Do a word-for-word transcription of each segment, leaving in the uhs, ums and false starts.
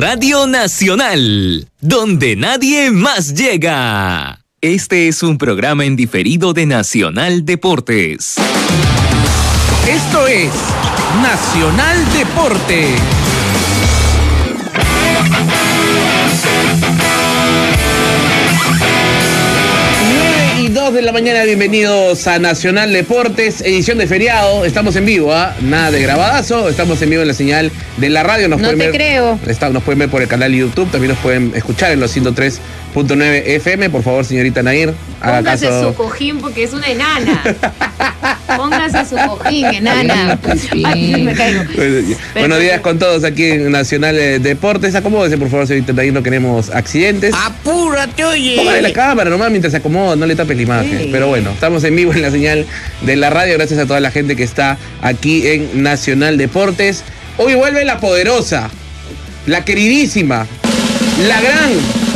Radio Nacional, donde nadie más llega. Este es un programa en diferido de Nacional Deportes. Esto es Nacional Deporte. dos de la mañana, bienvenidos a Nacional Deportes, edición de feriado. Estamos en vivo, ¿ah? ¿eh? Nada de grabadazo, estamos en vivo en la señal de la radio. Nos no pueden te ver, creo. Está, nos pueden ver por el canal de YouTube, también nos pueden escuchar en los ciento tres punto nueve F M. Por favor, señorita Nair, haga Póngase caso. su cojín porque es una enana. Póngase su cojín, enana. Ay, me caigo. Buenos días con todos aquí en Nacional Deportes. Acomódese, por favor, señorita Nair, no queremos accidentes. ¡Apúrate, oye! Póngale la cámara nomás mientras se acomoda, no le tapes la imagen. Sí. Pero bueno, estamos en vivo en la señal de la radio. Gracias a toda la gente que está aquí en Nacional Deportes. Hoy vuelve la poderosa, la queridísima, la gran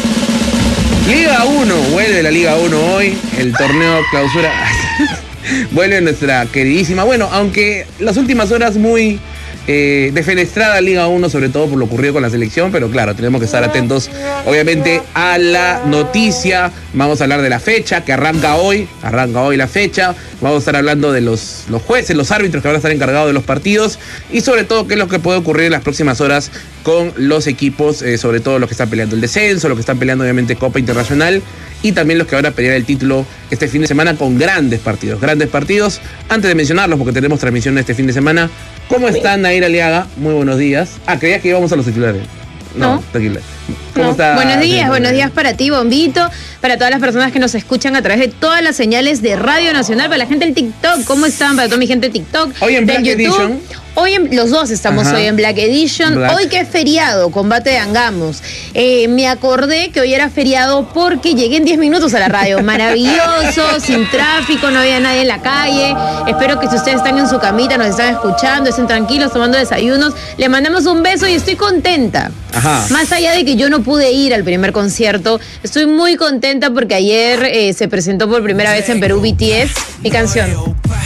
Liga uno. Vuelve la Liga uno hoy, el torneo clausura. Vuelve nuestra queridísima. Bueno, aunque las últimas horas muy eh, defenestrada Liga uno, sobre todo por lo ocurrido con la selección, pero claro, tenemos que estar atentos, obviamente, a la noticia. Vamos a hablar de la fecha, que arranca hoy, arranca hoy la fecha. Vamos a estar hablando de los, los jueces, los árbitros que van a estar encargados de los partidos y sobre todo qué es lo que puede ocurrir en las próximas horas con los equipos, eh, sobre todo los que están peleando el descenso, los que están peleando obviamente Copa Internacional y también los que van a pelear el título este fin de semana con grandes partidos, grandes partidos. Antes de mencionarlos, porque tenemos transmisión este fin de semana, ¿cómo está Nair Aliaga? Muy buenos días. Ah, creías que íbamos a los titulares. No, no. tranquila. ¿Cómo no. está? Buenos días, buenos días para ti, Bombito, para todas las personas que nos escuchan a través de todas las señales de Radio Nacional, para la gente del TikTok, ¿cómo están? Para toda mi gente de TikTok, hoy en Black YouTube. Edition. Hoy en, los dos estamos Ajá. hoy en Black Edition. Black. Hoy que es feriado, combate de Angamos. Eh, me acordé que hoy era feriado porque llegué en diez minutos a la radio. Maravilloso, sin tráfico, no había nadie en la calle. Espero que si ustedes están en su camita, nos están escuchando, estén tranquilos, tomando desayunos. Le mandamos un beso y estoy contenta. Ajá. Más allá de que yo no pude ir al primer concierto, estoy muy contenta porque ayer eh, se presentó por primera vez en Perú B T S, mi canción.